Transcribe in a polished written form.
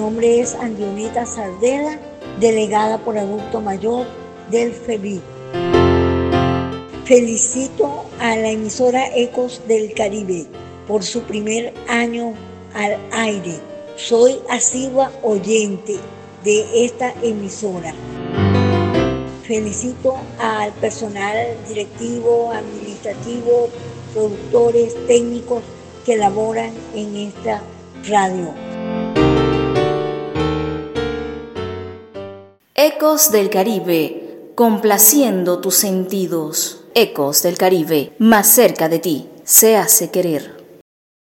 nombre es Andioneta Sardela, delegada por adulto mayor del FEBIC. Felicito a la emisora Ecos del Caribe por su primer año al aire. Soy asidua oyente de esta emisora. Felicito al personal directivo, administrativo, productores, técnicos que laboran en esta radio. Ecos del Caribe, complaciendo tus sentidos. Ecos del Caribe, más cerca de ti, se hace querer.